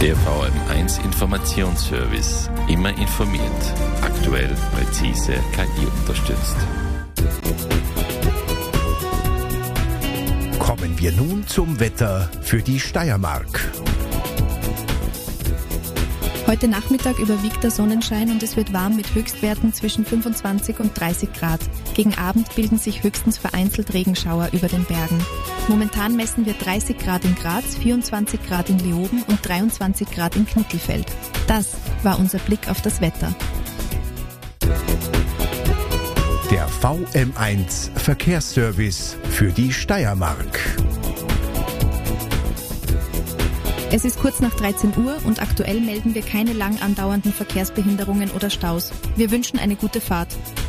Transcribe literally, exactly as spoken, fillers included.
Der V M eins Informationsservice. Immer informiert. Aktuell, präzise, K I unterstützt. Kommen wir nun zum Wetter für die Steiermark. Heute Nachmittag überwiegt der Sonnenschein und es wird warm mit Höchstwerten zwischen fünfundzwanzig und dreißig Grad. Gegen Abend bilden sich höchstens vereinzelt Regenschauer über den Bergen. Momentan messen wir dreißig Grad in Graz, vierundzwanzig Grad in Leoben und dreiundzwanzig Grad in Knickelfeld. Das war unser Blick auf das Wetter. Der V M eins Verkehrsservice für die Steiermark. Es ist kurz nach dreizehn Uhr und aktuell melden wir keine lang andauernden Verkehrsbehinderungen oder Staus. Wir wünschen eine gute Fahrt.